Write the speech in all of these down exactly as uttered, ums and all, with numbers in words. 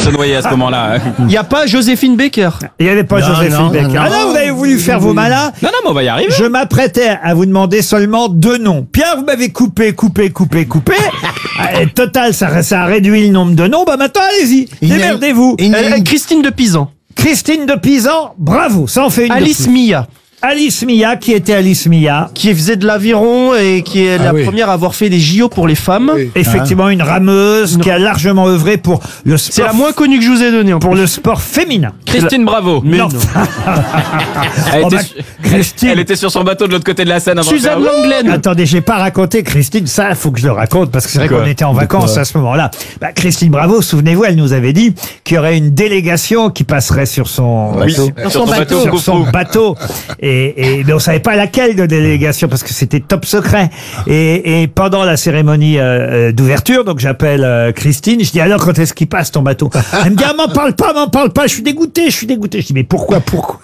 se noyer à ce moment-là. Il n'y a pas Joséphine Baker. Il n'y avait pas Non, Joséphine non, Baker. non, Ah non, vous avez voulu faire vos malins. Non, non, mais on va y arriver. Je m'apprêtais à vous demander seulement deux noms. Pierre, vous m'avez coupé, coupé, coupé, coupé. Euh, Total, ça, ça a réduit le nombre de noms. Bah maintenant, allez-y. Il y a- Démerdez-vous. il y a- Euh, euh, Christine de Pisan. Christine de Pisan, bravo. Ça en fait une de Alice plus. Mia, Alice Mia, qui était Alice Mia. qui faisait de l'aviron et qui est la oui. première à avoir fait des J O pour les femmes. Oui. Effectivement, une rameuse qui a largement œuvré pour le C'est sport, la moins connue que je vous ai donnée. en pour plus. le sport féminin. Christine Bravo. Mais non. non. Elle, Oh, était bah, su- Christine. elle était sur son bateau de l'autre côté de la Seine. avant de Suzanne faire- Langlaine. Attendez, j'ai pas raconté Christine, ça, il faut que je le raconte, parce que c'est vrai Quoi qu'on était en vacances à ce moment-là. Bah, Christine Bravo, souvenez-vous, elle nous avait dit qu'il y aurait une délégation qui passerait sur son Oui, bateau. sur son bateau. Sur son Coufrou. bateau. Et, et mais on savait pas laquelle de délégation, parce que c'était top secret. Et, et pendant la cérémonie euh, euh, d'ouverture, donc j'appelle euh, Christine, je dis alors quand est-ce qu'il passe ton bateau? Elle me dit ah, m'en parle pas, m'en parle pas, je suis dégoûté, je suis dégoûté. Je dis mais pourquoi, pourquoi?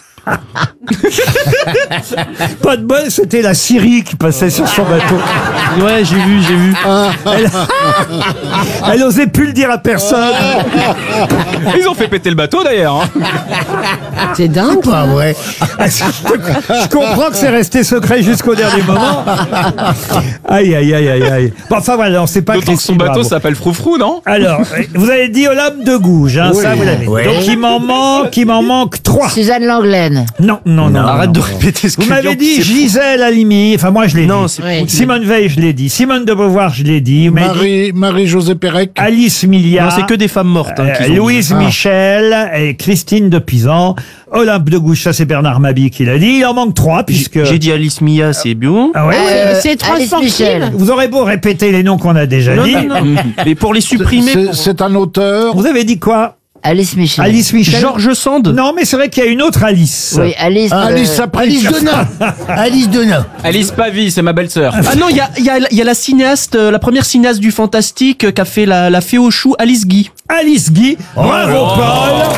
Pas de bol, c'était la Syrie qui passait sur son bateau. Ouais, j'ai vu, j'ai vu. Elle, elle osait plus le dire à personne. Ils ont fait péter le bateau d'ailleurs. hein. C'est dingue. Pas vrai. Je comprends que c'est resté secret jusqu'au dernier moment. Aïe, aïe, aïe, aïe, aïe. Bon, enfin voilà, on sait pas D'autant que son Christine bateau Bravo. s'appelle Froufrou, non? Alors, vous avez dit Olympe de Gouges, hein, Oui. ça vous l'avez. Oui. Donc il m'en manque, il m'en manque trois. Suzanne Langlaine. Non, non, non. Arrête non. de répéter ce que Vous je m'avez dis, dit c'est fou. Gisèle Halimi, enfin moi je l'ai Non, dit. c'est Oui. fou. Simone Veil, je l'ai dit. Simone de Beauvoir, je l'ai dit. Vous m'avez dit Marie, Marie-Josée Pérec. Alice Milia. Non, c'est que des femmes mortes. hein, Euh, qu'ils ont Louise Ah. Michel et Christine de Pisan. Olympe de Gouges, ça c'est Bernard Mabie qui l'a dit. Il en manque trois dit. puisque... J'ai dit Alice Mia, c'est bien. Ah ouais, Euh, c'est trois Alice sportives. Michel. Vous aurez beau répéter les noms qu'on a déjà Non, dit. non, non. Mais pour les supprimer. C'est- pour- C'est un auteur. Vous avez dit quoi? Alice Michel. Alice Michel. Georges Sand. Non, mais c'est vrai qu'il y a une autre Alice. Oui, Alice. Ah, euh, Alice Sapin. Alice Donat. Alice Donat. Alice Pavie, c'est ma belle-sœur. Ah non, il y a, il y, a, il y a la cinéaste, euh, la première cinéaste du fantastique euh, qui a fait la, la fée aux choux, Alice Guy. Alice Guy. Bravo, Paul.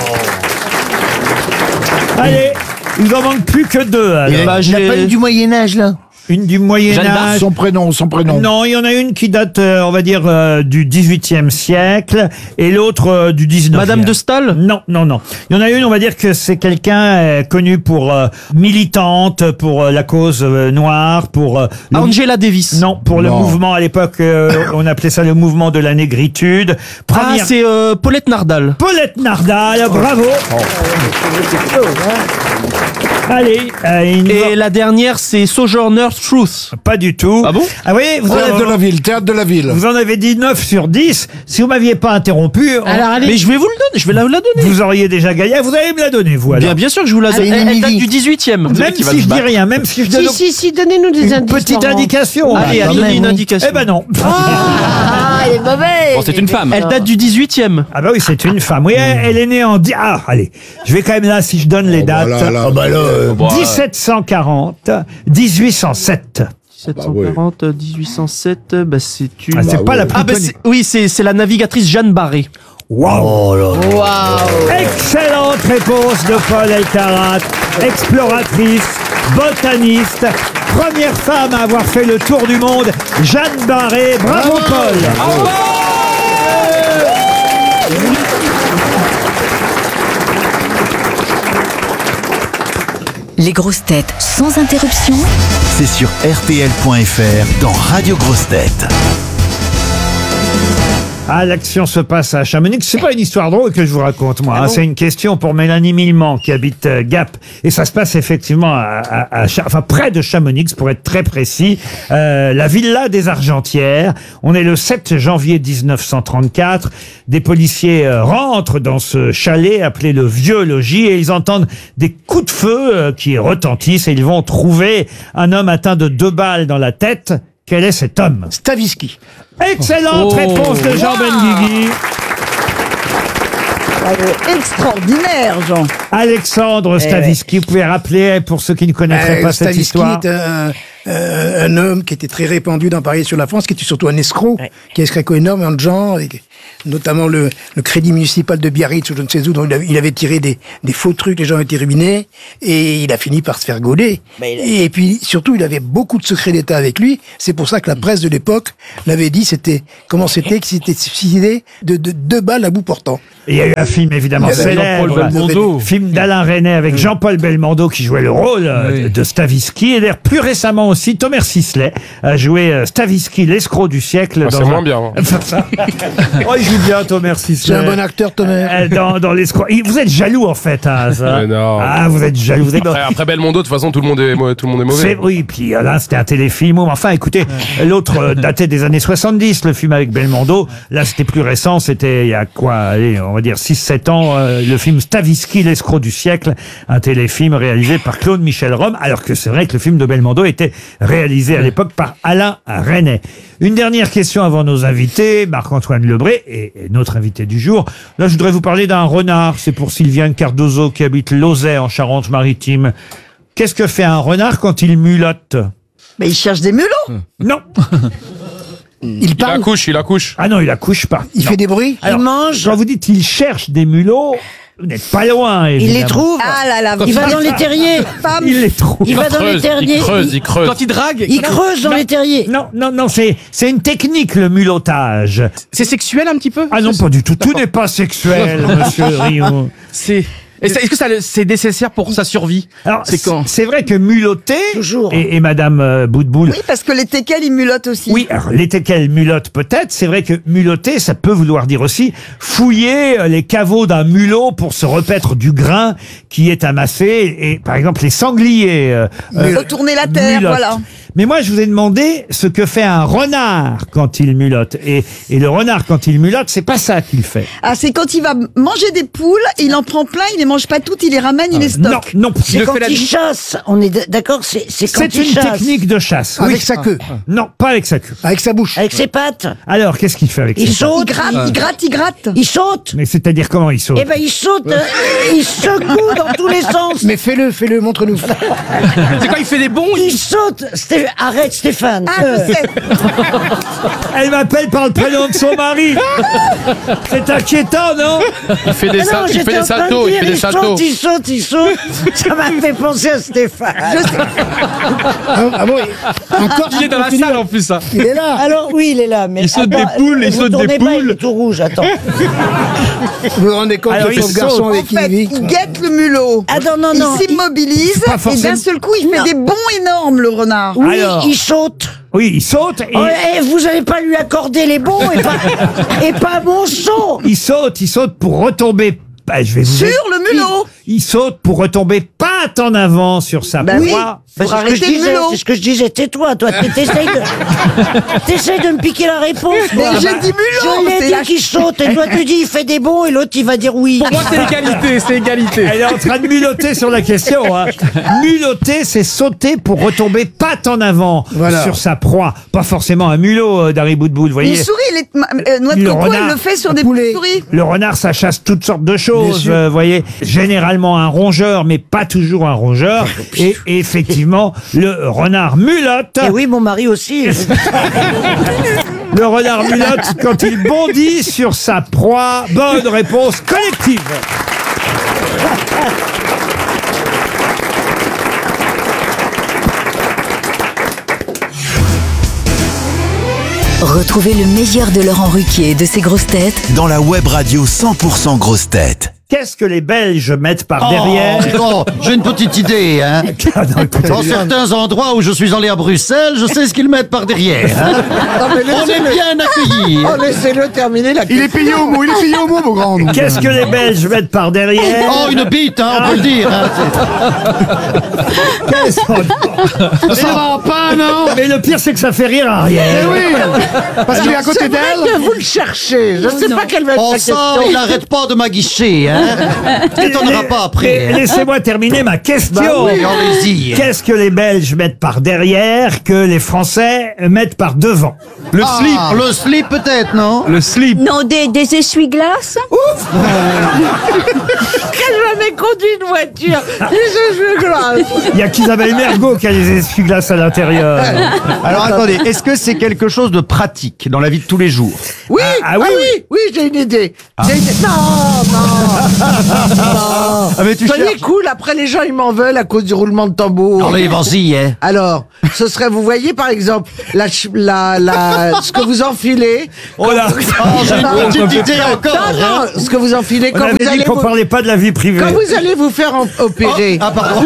Allez, il en manque plus que deux. alors. Il Bah, a, il a j'ai- pas une du Moyen-Âge, là. Une du Jeanne Moyen d'Arc, Âge. Son prénom, son prénom. Non, il y en a une qui date, euh, on va dire, euh, du dix-huitième siècle et l'autre euh, du dix-neuvième. Madame de Staël. Non, non, non. Il y en a une, on va dire que c'est quelqu'un euh, connu pour euh, militante, pour euh, la cause euh, noire, pour euh, le- Angela Davis. non, pour le Non. mouvement à l'époque, euh, on appelait ça le mouvement de la négritude. Ah, Première- c'est euh, Paulette Nardal. Paulette Nardal, bravo. Allez, euh, il nous Et en- la dernière, c'est Sojourner Truth. pas du tout. Ah bon Ah oui, vous, Théâtre avez- de la ville, théâtre de la ville. vous en avez dit neuf sur dix. Si vous m'aviez pas interrompu, on- Alors, allez. Mais je vais vous le donner, je vais la, la donner. vous auriez déjà gagné. Vous allez me la donner, vous, alors. Bien, bien sûr que je vous la donne. Allez, Elle, elle date Émilie. du dix-huitième. Même qui va si se je dis battre. rien, même si je donne Si, si, si, donnez-nous des une indices. petite Laurent. indication. Allez, Bah, allez, quand donnez même. une indication. Eh ben non. Ah, elle est mauvaise. Bon, c'est une femme. Elle date du dix-huitième. Ah bah oui, c'est une femme. Oui, elle, elle est née en... di- Ah, allez. Je vais quand même là, si je donne les Oh, bah dates. là, là. Ah bah là, euh, Bon, euh, dix-sept cent quarante, dix-huit cent sept. dix-sept cent quarante, dix-huit cent sept, bah c'est une... Ah, c'est Bah pas oui. la plus Ah bah connue. c'est- oui, c'est c'est la navigatrice Jeanne Barré. Waouh. oh là. Waouh. Excellente réponse de Paul Elkarat, exploratrice, botaniste, première femme à avoir fait le tour du monde, Jeanne Barré. Bravo, Paul. Les grosses têtes sans interruption. C'est sur R T L point F R dans Radio Grosses Têtes. Ah, l'action se passe à Chamonix. C'est pas une histoire drôle que je vous raconte, moi. hein. C'est une question pour Mélanie Millement, qui habite euh, Gap. Et ça se passe effectivement à, à- à Cha- enfin, près de Chamonix, pour être très précis. Euh, la villa des Argentières. On est le sept janvier dix-neuf cent trente-quatre. Des policiers euh, rentrent dans ce chalet appelé le Vieux Logis et ils entendent des coups de feu euh, qui retentissent et ils vont trouver un homme atteint de deux balles dans la tête. Quel est cet homme? Stavisky. Excellente Oh. réponse de Jean Benguigui. Extraordinaire, Jean. Alexandre Stavisky, vous pouvez rappeler pour ceux qui ne connaîtraient Euh, pas cette Stavisky histoire. est un, euh, un homme qui était très répandu dans Paris et sur la France, qui était surtout un escroc, qui a escroqué énormément de gens, et, notamment le, le crédit municipal de Biarritz ou je ne sais où, dont il avait, il avait tiré des, des faux trucs, les gens étaient ruinés, et il a fini par se faire gauler. Et puis surtout, il avait beaucoup de secrets d'État avec lui. C'est pour ça que la presse de l'époque l'avait dit, c'était comment c'était, qu'il s'était suicidé de, de deux balles à bout portant. Il y a eu un film évidemment Il y avait célèbre, Jean-Paul Belmondo. film d'Alain Resnais avec Jean-Paul Belmondo qui jouait le rôle euh, Oui. de Stavisky. Et d'ailleurs, plus récemment aussi, Thomas Sisley a joué euh, Stavisky, l'escroc du siècle. Ah, c'est dans moins un- bien, hein. Oh, il joue bien, Thomas Sisley. C'est un bon acteur, Thomas. Euh, dans, dans l'escroc. Et vous êtes jaloux en fait, hein, ça. Mais non. Ah, vous êtes jaloux. Vous êtes... Après, après Belmondo, de toute façon, tout le monde est, mo- tout le monde est C'est, mauvais. oui, puis euh, là, c'était un téléfilm. Enfin, écoutez, l'autre euh, datait des années soixante-dix, le film avec Belmondo. Là, c'était plus récent. C'était il y a quoi, allez, on va dire six sept ans, euh, le film Stavisky, l'escroc du siècle, un téléfilm réalisé par Claude Michel Rome, alors que c'est vrai que le film de Belmondo était réalisé à l'époque par Alain Resnais. Une dernière question avant nos invités, Marc-Antoine Lebré et, et notre invité du jour. Là, je voudrais vous parler d'un renard. C'est pour Sylviane Cardozo qui habite Lauzet en Charente-Maritime. Qu'est-ce que fait un renard quand il mulotte? Mais il cherche des mulots. Non. Il Il parle, accouche, il accouche. Ah non, il accouche pas. il Non. fait des bruits. Alors, il mange. Quand vous dites il cherche des mulots, vous n'êtes pas loin, Il évidemment. les trouve. Ah là là, Il va dans les terriers. Il les trouve. Il va dans les creuse, terriers. il creuse, il creuse. Quand il drague, Il creuse dans les terriers. Non, non, non, c'est, c'est une technique, le mulottage. c'est sexuel un petit peu. Ah non, pas du tout. Tout n'est pas sexuel, monsieur Rio. C'est. Et ça- Est-ce que ça, le- c'est nécessaire pour sa survie? Alors, C'est quand c'est vrai que mulotter, Toujours. et, et madame euh, Boutboul, Oui, parce que les teckels, ils mulottent aussi. oui, alors les teckels mulottent peut-être, c'est vrai que mulotter, ça peut vouloir dire aussi fouiller euh, les caveaux d'un mulot pour se repaître du grain qui est amassé, et par exemple les sangliers euh, euh, Retourner la terre, mulottent. voilà. Mais moi, je vous ai demandé ce que fait un renard quand il mulotte. Et, et le renard, quand il mulotte, c'est pas ça qu'il fait. Ah, c'est quand il va manger des poules, il en prend plein, il les mange pas toutes, il les ramène, il les Non, stocke. non. C'est le quand fait la il nuit. chasse. On est d- d'accord, c'est c'est quand C'est il une chasse. technique de chasse. Avec Oui. sa queue, Non, pas avec sa queue. avec sa bouche. Avec ses pattes. Alors, qu'est-ce qu'il fait avec Il ses pattes Il saute. gratte, il gratte, il gratte. Il saute. Mais c'est-à-dire comment il saute? Eh ben il saute. euh, Il secoue dans tous les sens. Mais fais-le, fais-le, montre-nous. C'est quand il fait des bons. Il saute. Sté- Arrête, Stéphane. Ah, je sais. Elle m'appelle par le prénom de son mari. C'est inquiétant, non? Il fait des, Ah sal- non, il j'étais fait en des train de saltos, il dire, fait des il saltos. saute, il saute, il saute. Ça m'a fait penser à Stéphane. Ah, ah bon, il- encore, Il est dans la continue. salle en plus. Hein. Il est là. Alors oui, il est là, mais Il saute attends, des poules, il vous saute des tournez pas, poules. il est tout rouge. Attends. Vous vous rendez compte, Alors, le il pauvre garçon saute. avec En qui fait, il vit. il guette le mulot. Ah non non non. Il s'immobilise Pas et forcément. d'un seul coup, il fait Non. des bonds énormes, le renard. Oui, Alors. il saute. Oui, il saute et Oh, eh, vous n'allez pas lui accorder les bons et pas, et pas mon saut. il saute, il saute pour retomber. Bah, je vais vous Sur aider. le mulot. Il, il saute pour retomber pas en avant sur sa Bah oui. proie. Bah, Pour c'est ce que je arrêter le disais, mulot. c'est ce que je disais. Tais-toi, toi. t'es- T'essayes de, t'essayes de me piquer la réponse. Mais moi. j'ai dit mulot. Je l'ai c'est dit la- qu'il saute. Et toi, tu dis il fait des bons et l'autre, il va dire oui. Pour moi, c'est égalité, c'est égalité. Elle est en train de mulotter sur la question. Hein. Mulotter, c'est sauter pour retomber patte en avant Voilà. sur sa proie. Pas forcément un mulot, euh, Dari Boudboul, vous voyez. Une souris, il est, euh, noix de Le coco, renard. il le fait sur des poulet. souris. Le renard, ça chasse toutes sortes de Bien choses, sûr. euh, vous voyez. Généralement un rongeur, mais pas toujours un rongeur. Et, et effectivement, le renard mulotte. Et oui, mon mari aussi. Le renard mulotte quand il bondit sur sa proie. Bonne réponse collective. Retrouvez le meilleur de Laurent Ruquier et de ses grosses têtes Dans la web radio cent pour cent grosses têtes. Qu'est-ce que les Belges mettent par derrière? Oh, j'ai une petite idée, hein. Ah non, écoutez, Dans certains endroits où je suis allé à Bruxelles, je sais ce qu'ils mettent par derrière. hein. On est bien accueillis. Oh, laissez-le terminer la Il est payé au mot, il est payé au mot, mon grand. donc. Qu'est-ce que les Belges mettent par derrière? Oh, une bite, hein, on peut le dire. hein. Qu'est-ce qu'on- Ça va pas, non? Mais le pire, c'est que ça fait rire à rien. Eh oui, parce qu'il est à côté d'elle. vous le cherchez. Je ne sais pas quelle va être Oh, la ça, question. il arrête pas de m'aguicher, hein. T'étonneras pas après. Mais hein. Laissez-moi terminer ma question. Bah oui, allez-y. Qu'est-ce que les Belges mettent par derrière que les Français mettent par devant? Le Ah, slip. le slip peut-être, non? Le slip. Non, des, des essuie-glaces. J'ai jamais conduit une voiture. Je veux glace. Il y a qu'Isabelle Mergo qui a les essuie-glaces à l'intérieur. Alors attendez, est-ce que c'est quelque chose de pratique dans la vie de tous les jours? Oui, Ah, ah oui, oui, oui, j'ai une idée. J'ai une- Non, non, non. Ah, mais tu Soyez cherches. cool, après les gens ils m'en veulent à cause du roulement de tambour. Allez, vas-y, hein. Alors, ce serait, vous voyez par exemple, la, ch- la, la, ce que vous enfilez. Oh là. Oh, j'ai une petite idée encore. Non, hein. non, ce que vous enfilez On quand avait vous dit allez qu'on vous, parlait pas de la vie privée. quand vous allez vous faire en- opérer. Ah, pardon.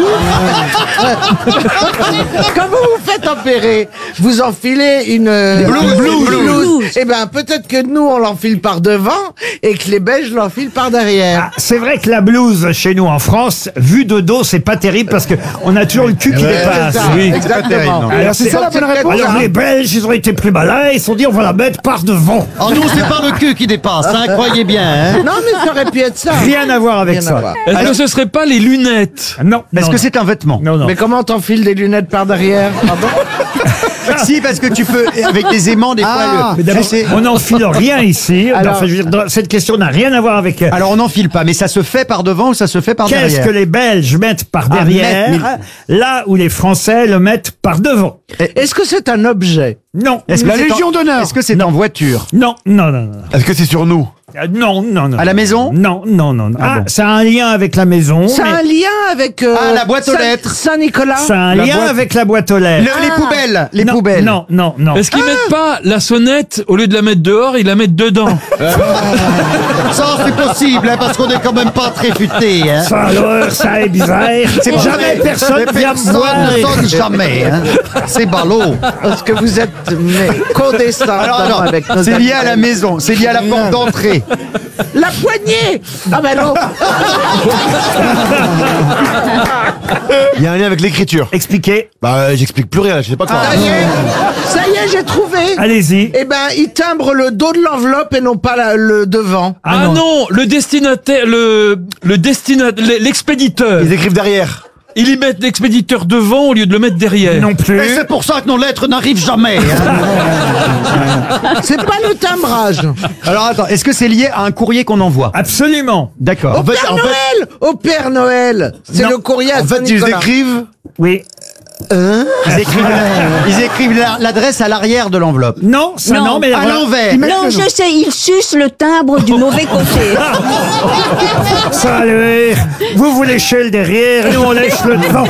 Quand vous vous faites opérer, vous enfilez une euh, Blouse, une blouse. blouse. Eh ben peut-être que nous on l'enfile par devant et que les Belges l'enfilent par derrière. Ah, c'est vrai que la blouse chez nous en France, vue de dos, c'est pas terrible parce que on a toujours le cul qui dépasse. C'est ça, Oui. exactement. Alors, c'est ça la bonne réponse. Alors les Belges, ils ont été plus malins, ils se sont dit on va la mettre par devant. Oh, nous, c'est pas le cul qui dépasse, hein, croyez bien, hein. Non mais ça aurait pu être ça. Rien à voir avec Rien à ça. voir. Est-ce que ce serait pas les lunettes? Non. Est-ce non, que non. c'est un vêtement? Non, non. Mais comment t'enfiles des lunettes par derrière? Pardon. Si, parce que tu peux, avec des aimants, des fois, Ah, le- Mais d'abord, c'est- on n'enfile rien ici. Alors- Enfin, je veux dire, dans- cette question n'a rien à voir avec. euh, Alors on n'enfile pas, mais ça se fait par devant ou ça se fait par Qu'est-ce derrière? que les Belges mettent par Ah, derrière, mettent, là où les Français le mettent par devant? Est-ce que c'est un objet? Non. Est-ce que La c'est Légion en- d'honneur. Est-ce que c'est en voiture? Non, non, non, non. Est-ce que c'est sur nous? Euh, Non, non, non. À la maison? Non, non, non. non. Ah Ah, bon. ça a un lien avec la maison. Ça a mais un lien avec euh, Ah, la boîte aux Saint- lettres. Saint-Nicolas. Ça a un La lien boîte- avec la boîte aux Le- lettres. Les poubelles, les non, poubelles. Non, non, non. Est-ce qu'ils mettent pas la sonnette, au lieu de la mettre dehors, ils la mettent dedans? Ça, c'est possible, hein, parce qu'on est quand même pas très futé, hein. Ça alors, ça est bizarre. C'est Jamais vrai. personne Mais vient me personne voir. ne sonne jamais, hein. C'est ballot. Parce que vous êtes mais, codescendants Alors, alors, avec nos c'est lié à la amis. maison, c'est lié à la porte d'entrée. La poignée. Ah ben non. Il y a un lien avec l'écriture. Expliquez. Bah, euh, j'explique plus rien, je sais pas quoi. Ça y est, ça y est, j'ai trouvé. Allez-y. Eh ben, il timbre le dos de l'enveloppe et non pas la- le devant. Ah, non. le destinataire, le, le destinataire, l'expéditeur. Ils écrivent derrière. Ils y mettent l'expéditeur devant au lieu de le mettre derrière. Non plus. Et c'est pour ça que nos lettres n'arrivent jamais, hein. C'est pas le timbrage. Alors attends, est-ce que c'est lié à un courrier qu'on envoie? Absolument. D'accord. Au Père Noël. Au Père Noël. C'est Non. le courrier à En fait, ils Saint-Nicolas. écrivent. Oui. Ils écrivent, la- ils écrivent la- l'adresse à l'arrière de l'enveloppe. Non, ça non, Non, mais À l'envers. Non, je sais, il suce le timbre du mauvais côté. ça alors, vous vous léchez le derrière et nous on lèche le devant.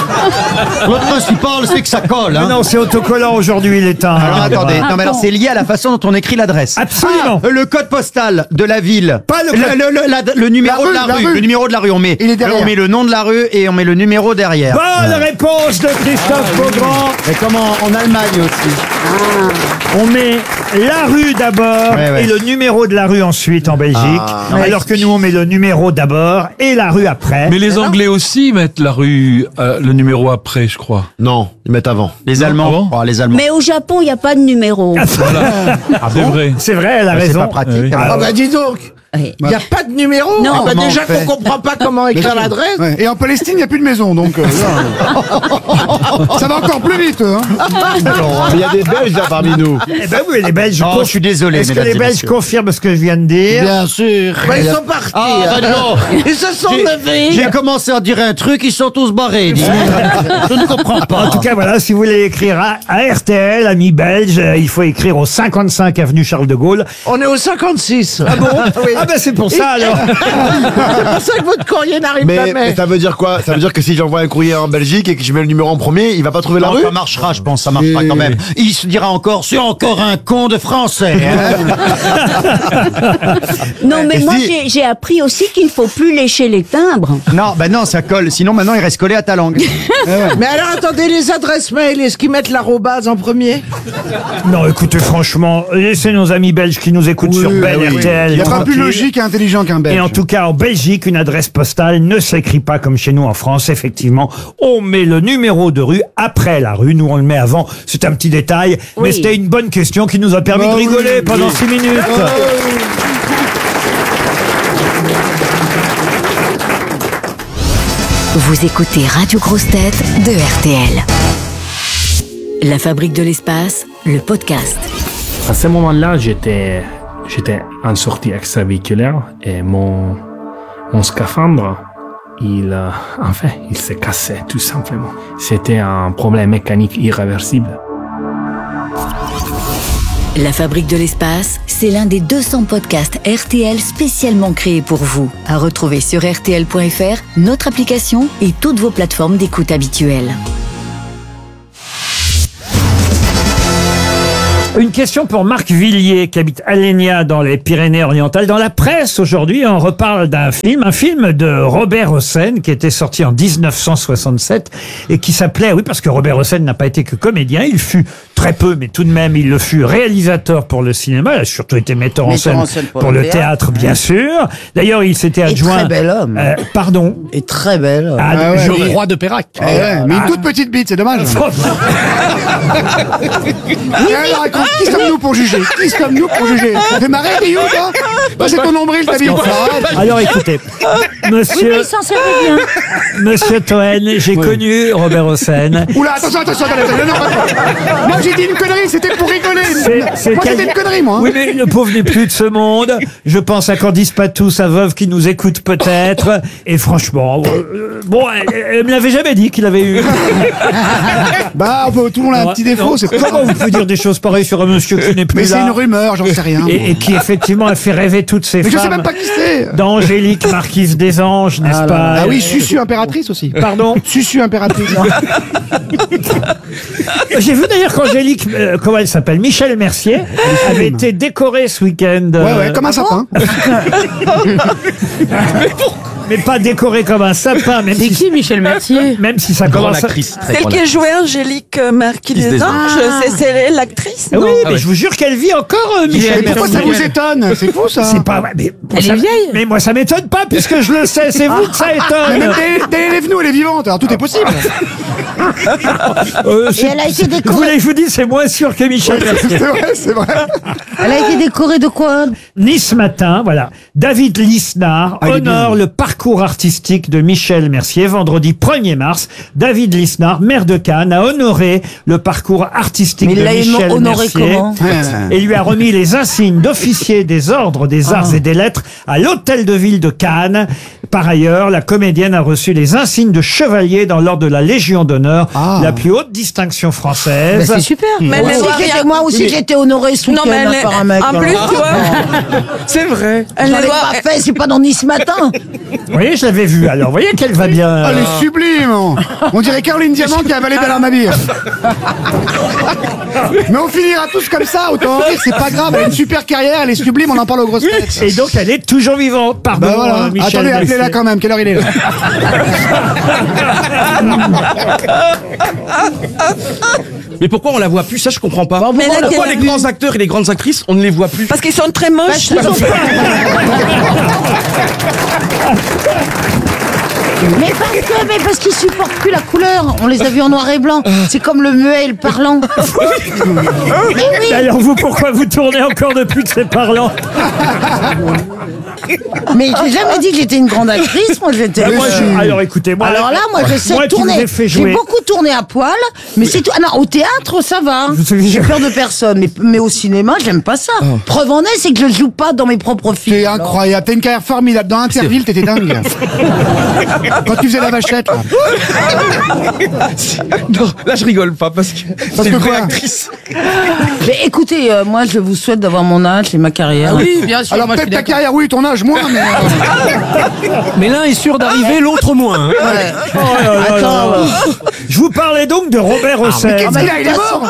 Le principal, c'est que ça colle, Mais hein. non, c'est autocollant aujourd'hui les temps. Alors attendez, non mais alors bon. c'est lié à la façon dont on écrit l'adresse. Absolument. Ah, le code postal de la ville. Pas le le, code- le- le- la- le numéro La de la rue, la rue. rue. Le numéro de la rue. On met, Il est derrière. on met le nom de la rue et on met le numéro derrière. Bonne réponse de Christophe Beaugrand. Et comme en, en Allemagne aussi. On met la rue d'abord Ouais, ouais. et le numéro de la rue ensuite en Belgique. Alors que nous on met le numéro d'abord et la rue après. Mais les Anglais aussi mettent la rue, euh, le numéro après, je crois. Non, ils mettent avant. Les Non, Allemands. ah bon Oh, les Allemands. Mais au Japon, il n'y a pas de numéro. C'est vrai. C'est vrai, elle a Ah, c'est raison. pas pratique. Oui. Ah bah dis donc. Oui. Il n'y a pas de numéro. Non. Ah bah Comment déjà on fait qu'on comprend pas comment écrire l'adresse. Ouais. Et en Palestine, il n'y a plus de maison, donc. euh, là, ça va encore plus vite, hein. Il y a des Belges là parmi nous. Eh ben oui, les Belges. Oh, conf- je suis désolé, Est-ce que mesdames les et Belges messieurs. confirment ce que je viens de dire? Bien sûr. Bah, ils sont partis. Ah, hein. ben non. Ils se sont J'ai- levés. J'ai commencé à dire un truc, ils sont tous barrés. dis. Je ne comprends pas. En tout cas, voilà, si vous voulez écrire à, à R T L, amis belges, euh, il faut écrire au cinquante-cinq avenue Charles de Gaulle. On est au cinquante-six. Ah bon? Oui. Ah ben c'est pour ça alors. C'est pour ça que votre courrier n'arrive Mais, jamais. mais ça veut dire quoi? Ça veut dire que si j'envoie un courrier en Belgique et que je mets le numéro en premier, il va pas trouver la Non, rue? ça marchera, je pense, ça marchera quand même. Il se dira encore, c'est encore un con de français. hein. Non, mais Et moi, si- j'ai- j'ai appris aussi qu'il ne faut plus lécher les timbres. Non, bah non, ça colle. Sinon, maintenant, il reste collé à ta langue. Mais alors attendez, les adresses mail, est-ce qu'ils mettent l'arrobase en premier? Non, écoutez, franchement, laissez nos amis belges qui nous écoutent sur Belle oui. R T L. Il n'y a pas plus tranquille. logique et intelligent qu'un Belge. Et en tout cas, en Belgique, une adresse postale ne s'écrit pas comme chez nous en France. Effectivement, on met le numéro de rue après la rue. Nous, on le met avant. C'est un petit détail, mais Oui. c'était une bonne question qui nous a permis Bah de oui, rigoler oui. pendant six minutes. Vous écoutez Radio Grosse Tête de R T L. La Fabrique de l'Espace, le podcast. À ce moment-là, j'étais, j'étais en sortie extravéhiculaire et mon, mon scaphandre, il, euh, enfin, il s'est cassé, tout simplement. C'était un problème mécanique irréversible. La Fabrique de l'Espace, c'est l'un des deux cents podcasts R T L spécialement créés pour vous. À retrouver sur R T L point F R, notre application et toutes vos plateformes d'écoute habituelles. Une question pour Marc Villiers, qui habite Alenia dans les Pyrénées-Orientales. Dans la presse, aujourd'hui, on reparle d'un film, un film de Robert Hossein, qui était sorti en dix-neuf cent soixante-sept et qui s'appelait, oui, parce que Robert Hossein n'a pas été que comédien, il fut très peu, mais tout de même, il le fut réalisateur pour le cinéma, il a surtout été metteur en scène, en scène pour, pour le théâtre, théâtre bien sûr. D'ailleurs, il s'était adjoint... Et très bel homme. Euh, pardon. Et très bel homme. Ah, Ah ouais, je- oui. Roi de Pérac. Ah ouais, mais une toute petite bite, c'est dommage. Et alors, écoute, qui sommes-nous pour juger? Qui sommes-nous pour juger? Ça fait marrer, Rio, toi? Bah, c'est ton nombril, ta bite. Alors écoutez, monsieur, s'en servait bien. monsieur Toen, j'ai connu Robert Hossein. Oula, attention, attention, attendez, attendez, non, non. Moi, j'ai dit une connerie, c'était pour rigoler. C'est- c'est Moi, quel- c'était une connerie, moi. hein. Oui, mais le pauvre n'est plus de ce monde. Je pense à Candice Patou, sa veuve qui nous écoute peut-être. Et franchement, euh, bon, elle, elle me l'avait jamais dit qu'il avait eu. Bah, on peut- tout le monde a un petit défaut, Non, c'est pas comment vous pouvez dire des choses pareilles sur un monsieur qui n'est plus Mais c'est là une rumeur, j'en sais rien. et, et qui effectivement a fait rêver toutes ces Mais je femmes. sais même pas qui c'est. D'Angélique, marquise des Anges, n'est-ce pas? Ah oui, Susu impératrice aussi. Pardon. Susu impératrice. J'ai vu d'ailleurs qu'Angélique, euh, comment elle s'appelle, Michel Mercier, avait été décorée ce week-end. Ouais, euh, ouais, comme un sapin. mais pas décorée comme un sapin, même C'est si, qui Michel Mercier? même si ça Grande commence. à- actrice. Très Celle grande qui a joué Angélique euh, Marquis Marquise des des Anges, c'est c'est elle, l'actrice, Ah non? oui, Ah mais ouais. je vous jure qu'elle vit encore, euh, Michel Mais pourquoi ça Mercier. vous étonne? C'est fou, ça. C'est pas vrai, mais Elle ça- est vieille. Mais moi, ça m'étonne pas puisque je le sais. C'est vous que ça Mais étonne. même dès, dès elle est venue, elle est vivante, alors tout est possible. Euh, Et c'est- elle a été Vous décorée. voulez que je vous dise, c'est moins sûr que Michel Mercier. C'est vrai, c'est vrai. Elle a été décorée de quoi? Nice Matin, voilà. David Lisnard Ah, il est honore bien. le parcours artistique de Michel Mercier. Vendredi premier mars, David Lisnard, maire de Cannes, a honoré le parcours artistique Mais il de l'a Michel honoré Mercier. comment? Et lui a remis les insignes d'officier des ordres des arts et des lettres à l'hôtel de ville de Cannes. Par ailleurs, la comédienne a reçu les insignes de chevalier dans l'ordre de la Légion d'honneur, Ah. la plus haute distinction française. Bah, c'est super. Mais moi, elle aussi, doit j'étais- rien- moi aussi, Oui. j'ai été honorée ce Non, week-end mais elle est- par un mec. en plus, alors. tu vois, c'est vrai. Elle J'en ne ai doit- pas fait, c'est pas dans Nice Matin. Vous voyez, je l'avais vu. Alors, vous voyez qu'elle va bien. Elle euh, est sublime. On dirait Caroline Diamant qui a avalé Bernard-Mabir. Mais on finira tous comme ça, autant en rire, c'est pas grave. Elle a une super carrière, elle est sublime, on en parle aux grosses têtes. Et donc, elle est toujours vivante. Pardon, Bah voilà. euh, Michel Attendez, Mercier. appelez-la quand même. Quelle heure il est là? Mais pourquoi on la voit plus? Ça, je comprends pas. Mais là, Pourquoi qu'elle les a grands acteurs et les grandes actrices, on ne les voit plus? Parce qu'ils sont très moches. Mais parce que, mais parce qu'ils supportent plus la couleur. On les a vus en noir et blanc. C'est comme le muet et le parlant. Mais oui. Et alors, vous, pourquoi vous tournez encore depuis que c'est parlant? Mais j'ai jamais dit que j'étais une grande actrice. Moi, j'étais. Moi, je- Alors, écoutez, moi. Alors là, moi, je sais moi qui tourner. vous ai fait J'ai jouer. beaucoup tourné à poil, mais c'est tout. Ah non, au théâtre, ça va. Vous savez- J'ai peur de personne, mais, mais au cinéma, j'aime pas ça. Preuve en est, c'est que je joue pas dans mes propres films. C'est incroyable. T'as une carrière formidable. Dans Interville, t'étais dingue. Quand tu faisais la vachette, là. Non, là, je rigole pas parce que Parce c'est que une vraie quoi actrice. Mais écoutez, euh, moi, je vous souhaite d'avoir mon âge et ma carrière. Oui, bien sûr. Alors moi, je peut-être suis ta d'accord. carrière, oui, ton âge, moins, mais... euh, Mais l'un est sûr d'arriver, l'autre moins. hein. Ouais. Oh là là Attends, là là. euh, Je vous parlais donc de Robert Hossein. Qu'est-ce qu'il a? Il est mort.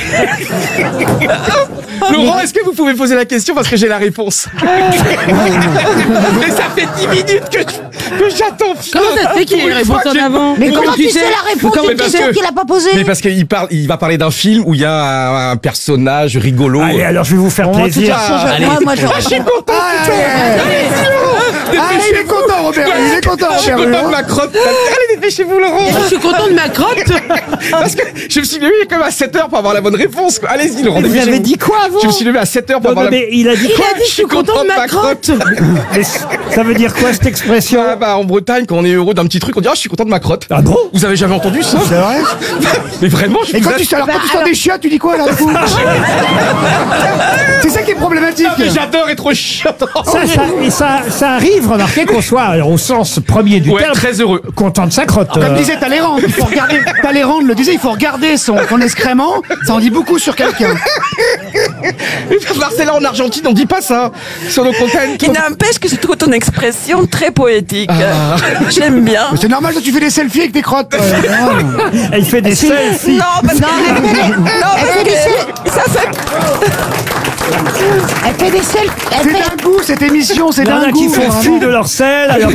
Laurent, est-ce que vous pouvez poser la question parce que j'ai la réponse? Mais ça fait dix minutes que, je- que j'attends. Comment ça se fait qu'il y ait une Pour une réponse fois en que j'ai- avant? Mais Mais comment comme tu tu sais sais- la réponse Mais d'une parce question que- qu'il a pas posée? Mais parce qu'il parle, il va parler d'un film où il y a un, un personnage rigolo. Allez, alors je vais vous faire Bon, de toute plaisir. façon, je- Allez. moi, moi, je... Ah, je suis content. Ah, putain. Ah, il est content, Robert. Il est content, Je suis Robert. content de ma crotte. Allez, dépêchez-vous, Laurent. Je suis content de ma crotte. Parce que je me suis levé quand même à sept heures pour avoir la bonne réponse. quoi. Allez-y, Laurent. Vous dépêchez-vous. avez dit quoi avant? Je me suis levé à sept heures pour Non, avoir non, la mais il a dit Il quoi? a dit je suis content de ma crotte. Mais ça veut dire quoi cette expression? Ah bah, en Bretagne, quand on est heureux d'un petit truc, on dit ah, je suis content de ma crotte. Ah bon? Vous avez jamais entendu ça? C'est vrai? Mais vraiment, je Et vous quand tu, assure- alors, quand tu sors des chiottes, tu dis quoi, là, du coup? C'est ça qui est problématique. Ah, mais j'adore être chiant. Ça, ça, et ça, ça arrive, remarquez qu'on soit, alors, au sens premier du Ouais, terme, très heureux. content de sa crotte. Comme euh. disait Talleyrand, il faut regarder, Talleyrand le disait, il faut regarder son, son excrément, ça en dit beaucoup sur quelqu'un. Marcella, en Argentine, on dit pas ça. Sur nos contents. Il n'empêche que je trouve ton expression très poétique. Ah. J'aime bien. Mais c'est normal que tu fais des selfies avec tes crottes. Elle fait des selfies. Non, parce Non, que... elle fait des- Non, elle parce fait des que... Ça fait... Elle fait des selfies. Elle C'est fait... d'un goût, cette émission, c'est Il y en d'un a goût. qui font vraiment. fi de leur sel, alors